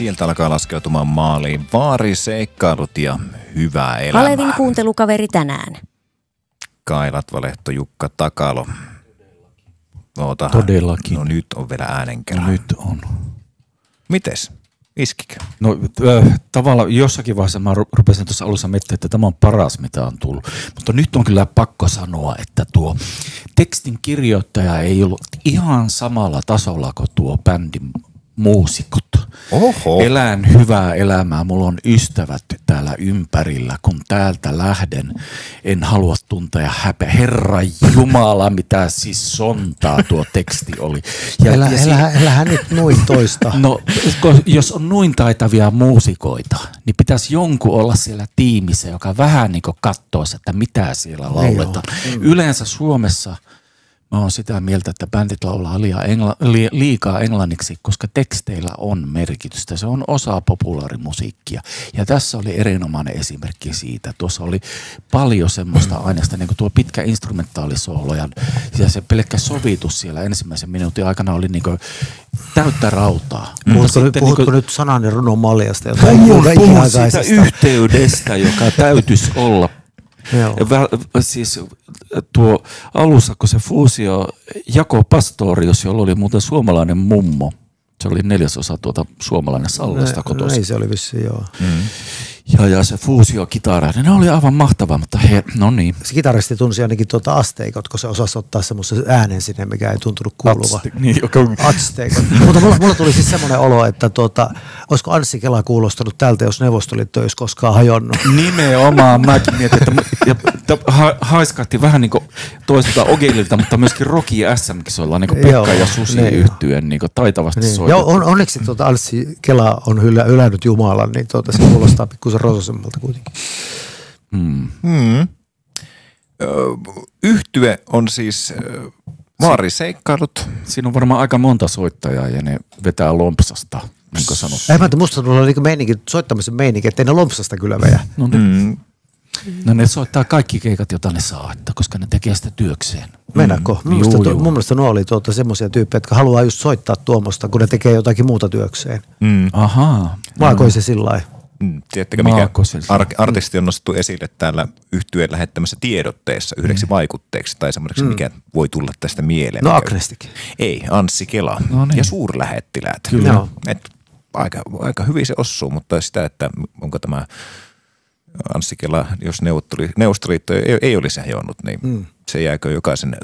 Sieltä alkaa laskeutumaan maaliin vaariseikkailut ja hyvää elämää. Alevin kuuntelukaveri tänään. Kai Latvalehto, Jukka Takalo. Ootahan. Todellakin. No nyt on vielä äänenkerran. No, nyt on. Mites? Iskikö? No tavallaan jossakin vaiheessa mä rupesin tuossa alussa miettimään, että tämä on paras mitä on tullut. Mutta nyt on kyllä pakko sanoa, että tuo tekstin kirjoittaja ei ollut ihan samalla tasolla kuin tuo bändin muusikot. Oho. Elän hyvää elämää, mulla on ystävät täällä ympärillä, kun täältä lähden, en halua tuntea häpeä. Herra Jumala, mitä siis sontaa tuo teksti oli. Älähän nyt noin toista. No, jos on noin taitavia muusikoita, niin pitäisi jonkun olla siellä tiimissä, joka vähän niin kuin katsoisi, että mitä siellä lauletaan. Yleensä Suomessa mä oon sitä mieltä, että bändit laulaa liikaa englanniksi, koska teksteillä on merkitystä. Se on osa populaarimusiikkia. Ja tässä oli erinomainen esimerkki siitä. Tuossa oli paljon semmoista aineesta, niin kuin tuo pitkä instrumentaalisoolo ja se pelkkä sovitus siellä ensimmäisen minuutin aikana oli niin kuin täyttä rautaa. Puhutko nyt sanan ja runon maljasta? Puhun siitä yhteydestä, joka täytyisi olla. Siis tuo alussa, kun se fuusio Jako Pastorius, jolla oli muuten suomalainen mummo, se oli 4/4 tuota suomalainen Sallosta kotoisin. Ei se oli vissiin, joo. Ja se fuusio-kitara, ne oli aivan mahtavaa, mutta no niin. Se kitaristi tunsi ainakin asteikot, kun se osasi ottaa semmoisen äänen sinne, mikä ei tuntunut kuuluva. Asteikot. Mutta mulla tuli siis semmoinen olo, että olisiko Anssi Kela kuulostanut tältä, jos Neuvostoliitto olisi koskaan hajonnut. Nimenomaan, mäkin mietin, että haiskahti vähän niin kuin toiselta Ogeililta, mutta myöskin Rocky SM-kisoilla, niin kuin Pekka ja Susi yhtyen niin taitavasti soitettu. Onneksi Anssi Kela on hylännyt Jumalan, niin se kuulostaa pikkusen rososemmalta kuitenkin. Yhtye on siis vaariseikkailut. Siinä on varmaan aika monta soittajaa ja ne vetää lompsasta, niin kuin sanottu. Musta tulee niinku soittamisen meininki, ettei ne lompsasta kyllä veä. No ne soittaa kaikki keikat, jota ne saa, koska ne tekee sitä työkseen. Mennäkö? Mun mielestä nuo oli semmoisia tyyppejä, jotka haluaa just soittaa tuommoista, kun ne tekee jotakin muuta työkseen. Ahaa. Maako se sillä lailla? Tiedättekö, mikä artisti on nostettu esille täällä yhtyeen lähettämässä tiedotteessa yhdeksi vaikutteeksi tai semmoiseksi, mikä voi tulla tästä mieleen? No Agnestik. Ei, Anssi Kela ja suurlähettiläät. Kyllä. Aika hyvin se osuu, mutta sitä, että onko tämä Anssi Kela, jos Neuvostoliitto ei olisi hajonnut, niin se jääkö jokaisen